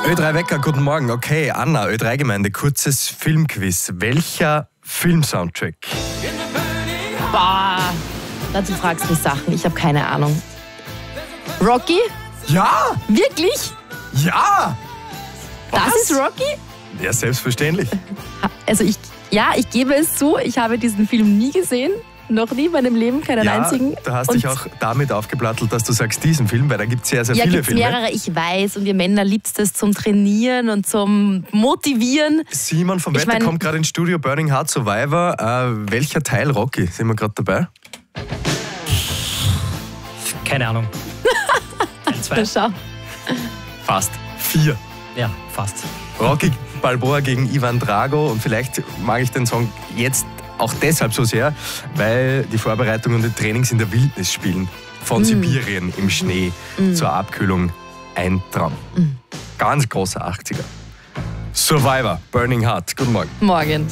Ö3 Wecker, guten Morgen. Okay, Anna, Ö3-Gemeinde, kurzes Filmquiz. Welcher Filmsoundtrack? Boah, dazu fragst du mich Sachen. Ich habe keine Ahnung. Rocky? Ja! Wirklich? Ja! Das ist Rocky? Ja, selbstverständlich. Also ich gebe es zu, ich habe diesen Film nie gesehen. Noch nie in meinem Leben, keinen einzigen. Du hast dich auch damit aufgeplattelt, dass du sagst, diesen Film, weil da gibt es sehr, sehr viele Filme. Ja, mehrere, ich weiß. Und ihr Männer liebt es zum Trainieren und zum Motivieren. Simon vom Wetter kommt gerade ins Studio, Burning Heart Survivor. Welcher Teil Rocky? Sind wir gerade dabei? Keine Ahnung. 1, 2. Schau. Fast. 4. Ja, fast. Rocky Balboa gegen Ivan Drago. Und vielleicht mag ich den Song jetzt auch deshalb so sehr, weil die Vorbereitungen und die Trainings in der Wildnis spielen. Von Sibirien im Schnee zur Abkühlung. Ein Traum. Ganz großer 80er. Survivor, Burning Heart. Guten Morgen. Morgen.